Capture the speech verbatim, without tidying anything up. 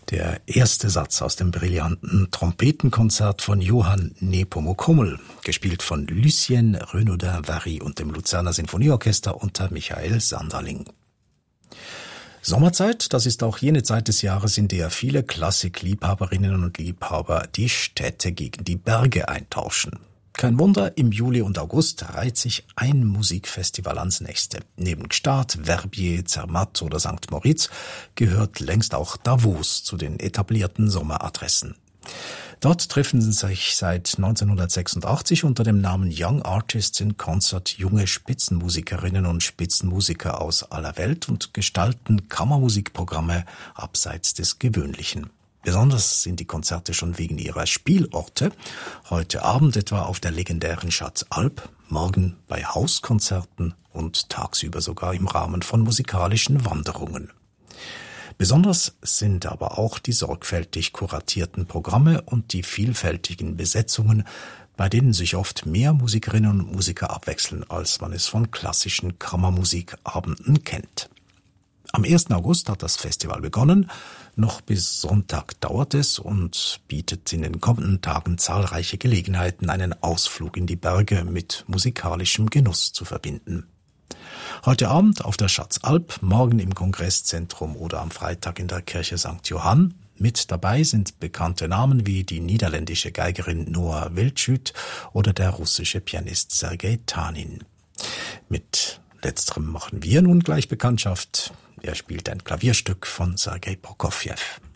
Der erste Satz aus dem brillanten Trompetenkonzert von Johann Nepomuk Hummel, gespielt von Lucien Renaudin-Vary und dem Luzerner Sinfonieorchester unter Michael Sanderling. Sommerzeit, das ist auch jene Zeit des Jahres, in der viele Klassikliebhaberinnen und Liebhaber die Städte gegen die Berge eintauschen. Kein Wunder, im Juli und August reiht sich ein Musikfestival ans nächste. Neben Gstaad, Verbier, Zermatt oder Sankt Moritz gehört längst auch Davos zu den etablierten Sommeradressen. Dort treffen sich seit neunzehnhundertsechsundachtzig unter dem Namen Young Artists in Concert junge Spitzenmusikerinnen und Spitzenmusiker aus aller Welt und gestalten Kammermusikprogramme abseits des Gewöhnlichen. Besonders sind die Konzerte schon wegen ihrer Spielorte. Heute Abend etwa auf der legendären Schatz Alp, morgen bei Hauskonzerten und tagsüber sogar im Rahmen von musikalischen Wanderungen. Besonders sind aber auch die sorgfältig kuratierten Programme und die vielfältigen Besetzungen, bei denen sich oft mehr Musikerinnen und Musiker abwechseln, als man es von klassischen Kammermusikabenden kennt. Am ersten August hat das Festival begonnen, noch bis Sonntag dauert es und bietet in den kommenden Tagen zahlreiche Gelegenheiten, einen Ausflug in die Berge mit musikalischem Genuss zu verbinden. Heute Abend auf der Schatz Alp, morgen im Kongresszentrum oder am Freitag in der Kirche Sankt Johann. Mit dabei sind bekannte Namen wie die niederländische Geigerin Noa Wildschüt oder der russische Pianist Sergei Tanin. Mit letzterem machen wir nun gleich Bekanntschaft. Er spielt ein Klavierstück von Sergei Prokofjew.